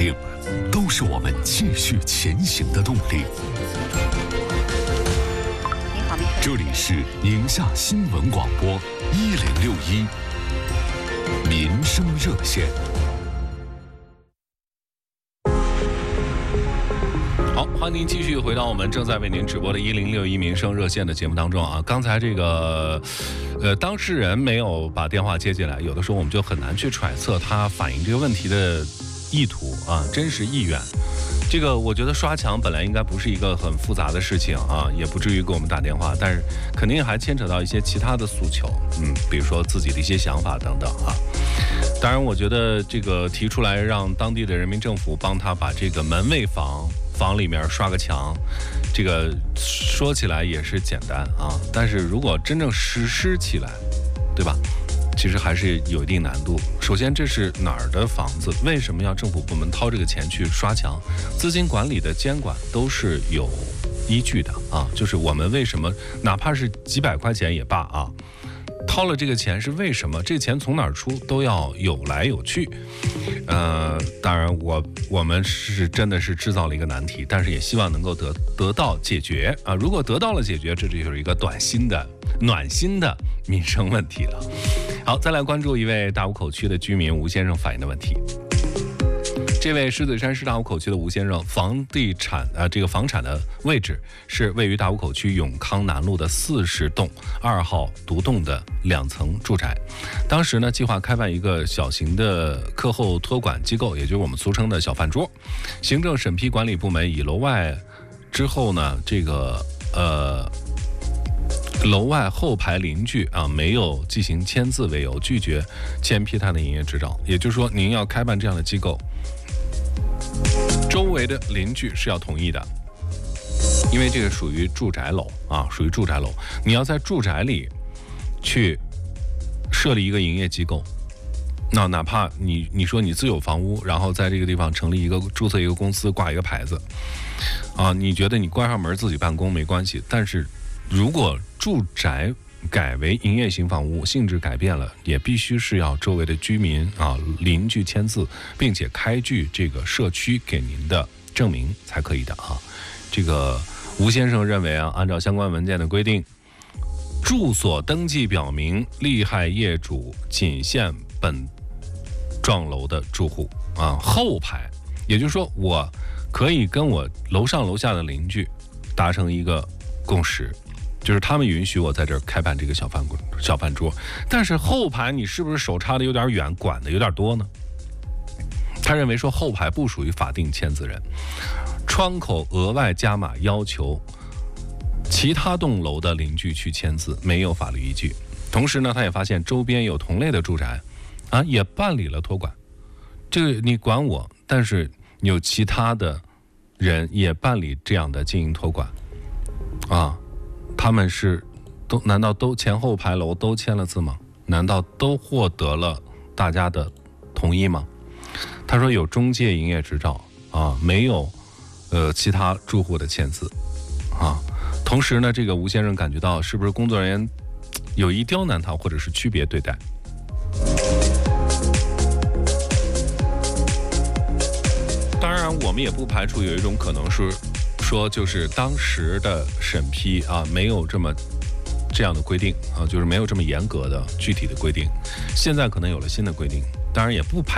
定，都是我们继续前行的动力。这里是宁夏新闻广播1061民生热线。 好，欢迎您继续回到我们正在为您直播的1061民生热线的节目当中啊。刚才这个当事人没有把电话接进来，有的时候我们就很难去揣测他反映这个问题的意图啊，真实意愿。这个我觉得刷墙本来应该不是一个很复杂的事情啊，也不至于给我们打电话，但是肯定还牵扯到一些其他的诉求，比如说自己的一些想法等等啊。当然，我觉得这个提出来让当地的人民政府帮他把这个门卫房里面刷个墙，这个说起来也是简单啊，但是如果真正实施起来，对吧？其实还是有一定难度。首先，这是哪儿的房子？为什么要政府部门掏这个钱去刷墙？资金管理的监管都是有依据的啊。就是我们为什么哪怕是几百块钱也罢啊，掏了这个钱是为什么？这钱从哪儿出都要有来有去。当然我们是真的是制造了一个难题，但是也希望能够得到解决啊。如果得到了解决，这就是一个暖心的民生问题了。好，再来关注一位大沽口区的居民吴先生反映的问题。这位狮子山市大沽口区的吴先生，这个房产的位置是位于大沽口区永康南路的40栋2号独栋的2层住宅。当时呢，计划开办一个小型的课后托管机构，也就是我们俗称的小饭桌。行政审批管理部门以楼外之后呢，这个楼外后排邻居啊没有进行签字为由，拒绝签批他的营业执照。也就是说，您要开办这样的机构，周围的邻居是要同意的，因为这个属于住宅楼啊，属于住宅楼。你要在住宅里去设立一个营业机构，那哪怕你说你自有房屋，然后在这个地方成立注册一个公司，挂一个牌子啊，你觉得你关上门自己办公没关系，但是如果住宅改为营业型房屋，性质改变了，也必须是要周围的居民啊邻居签字，并且开具这个社区给您的证明才可以的啊。这个吴先生认为啊，按照相关文件的规定，住所登记表明利害业主仅限本幢楼的住户啊，后排，也就是说我可以跟我楼上楼下的邻居达成一个共识，就是他们允许我在这儿开办这个小饭桌，但是后排你是不是手插的有点远，管的有点多呢？他认为说后排不属于法定签字人，窗口额外加码要求其他栋楼的邻居去签字，没有法律依据。同时呢，他也发现周边有同类的住宅啊，也办理了托管。这个你管我，但是有其他的人也办理这样的经营托管啊。他们难道都前后排楼都签了字吗？难道都获得了大家的同意吗？他说有中介营业执照啊，没有其他住户的签字啊。同时呢，这个吴先生感觉到是不是工作人员有意刁难他，或者是区别对待？当然，我们也不排除有一种可能是说，就是当时的审批啊，没有这样的规定啊，就是没有这么严格的具体的规定。现在可能有了新的规定，当然也不排